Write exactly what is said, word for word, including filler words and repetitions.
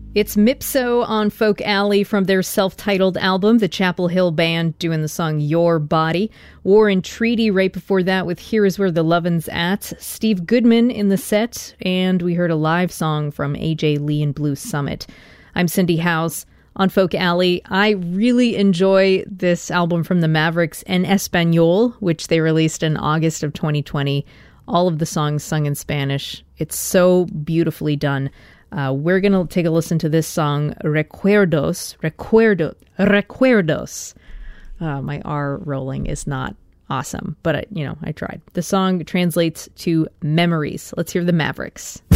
It's Mipso on Folk Alley from their self-titled album, the Chapel Hill Band doing the song Your Body. War and Treaty right before that with Here Is Where the Lovin's At. Steve Goodman in the set, and we heard a live song from A J Lee and Blue Summit. I'm Cindy House on Folk Alley. I really enjoy this album from the Mavericks, En Español, which they released in August of twenty twenty. All of the songs sung in Spanish. It's so beautifully done. Uh, we're going to take a listen to this song, Recuerdos. Recuerdo, Recuerdos. Uh, my R rolling is not awesome, but, I, you know, I tried. The song translates to memories. Let's hear the Mavericks.